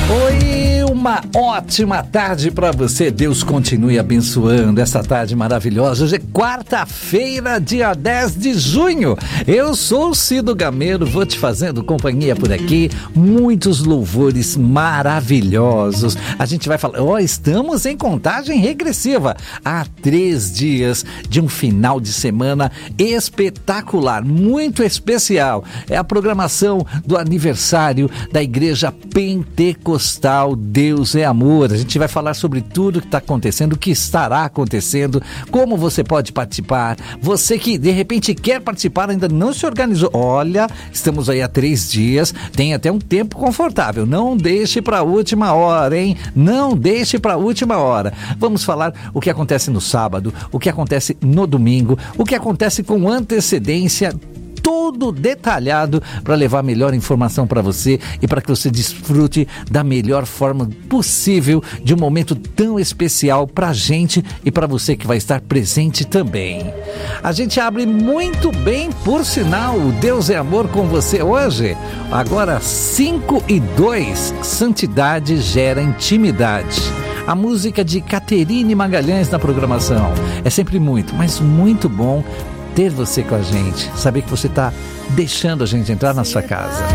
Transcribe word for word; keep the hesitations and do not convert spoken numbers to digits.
Oi, uma ótima tarde para você. Deus continue abençoando essa tarde maravilhosa. Hoje é quarta-feira, dia dez de junho. Eu sou o Cido Gameiro, vou te fazendo companhia por aqui. Muitos louvores maravilhosos. A gente vai falar, ó, oh, estamos em contagem regressiva. Há três dias de um final de semana espetacular, muito especial. É a programação do aniversário da Igreja Pentecostal Deus é Amor. A gente vai falar sobre tudo que está acontecendo, o que estará acontecendo, como você pode participar. Você que de repente quer participar, ainda não se organizou. Olha, estamos aí há três dias, tem até um tempo confortável. Não deixe para a última hora, hein? Não deixe para a última hora. Vamos falar o que acontece no sábado, o que acontece no domingo, o que acontece com antecedência, tudo detalhado para levar a melhor informação para você e para que você desfrute da melhor forma possível de um momento tão especial para a gente e para você que vai estar presente também. A gente abre muito bem, por sinal, o Deus é Amor com você hoje. Agora cinco e dois, Santidade gera intimidade. A música de Caterine Magalhães na programação. É sempre muito, mas muito bom ter você com a gente, saber que você está deixando a gente entrar na sua casa.